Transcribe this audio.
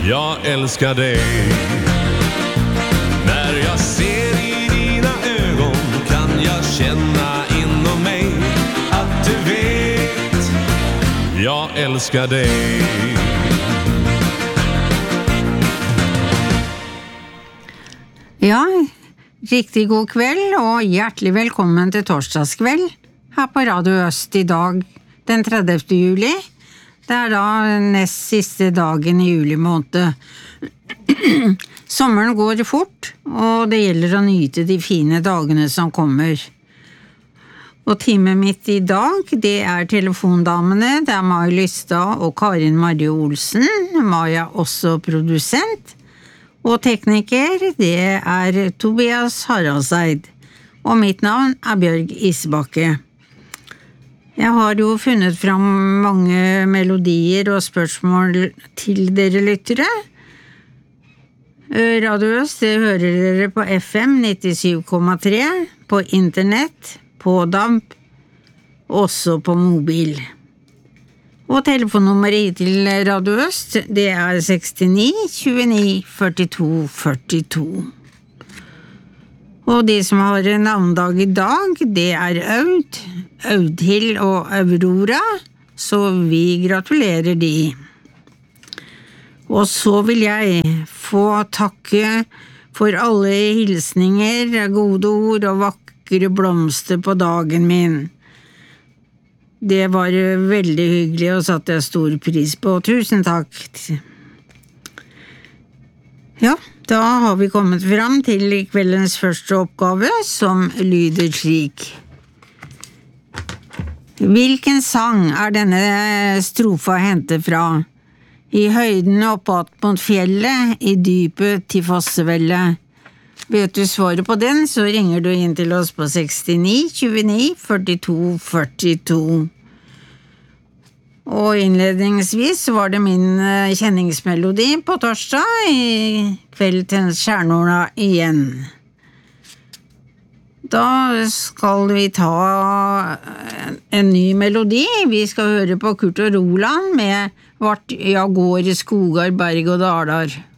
Jag älskar dig. När jag ser i dina ögon kan jag känna inom mig att du vet jag älskar dig. Ja, riktig god kveld og hjertelig velkommen til torsdagskveld her på Radio Øst I dag den 30. juli. Det da nest siste dagen I juli måned. Sommeren går fort, og det gjelder å nyte de fine dagene som kommer. Og timen mitt I dag, det telefondamene, det Maja Lystad og Karin Marie Olsen. Maja også produsent. Og tekniker, det Tobias Haraldseid. Og mitt navn Bjørg Isbakke. Jeg har jo funnet fram mange melodier og spørsmål til dere lyttere. Radio Øst, det hører dere på FM 97,3, på internett, på DAB, også på mobil. Og telefonnummeret til Radio Øst, det 69 29 42 42. Og de som har navndag I dag, det Aud, Audhild og Aurora, så vi gratulerer de. Og så vil jeg få takke for alle hilsninger, gode ord og vakre blomster på dagen min. Det var veldig hyggelig og satte jeg stor pris på. Tusen takk. Ja, da har vi kommet fram til kveldens første oppgave, som lyder slik. Hvilken sang denne strofa hentet fra? I høyden oppåt mot fjellet, I dypet til Fossevellet. Vet du svaret på den, så ringer du inn til oss på 69 29 42 42. Og innledningsvis var det min kjenningsmelodi på torsdag I kveld til Stjernorna igjen. Da skal vi ta en ny melodi. Vi skal høre på Kurt og Roland med Vart jeg går I skogar, berg og dalar.